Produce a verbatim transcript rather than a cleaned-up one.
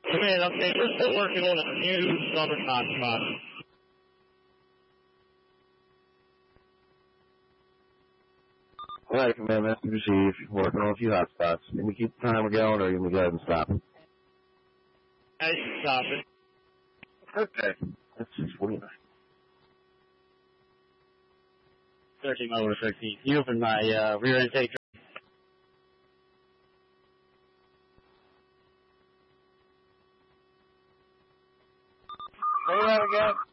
Command update, we're still working on a new southern hotspot. Alright, Command, message received. Working on a few hotspots. Can we keep the timer going, or can we go ahead and stop it? I should stop it. Okay. That's six forty-nine. thirteen over thirteen. You open my uh, rear intake. Say that again.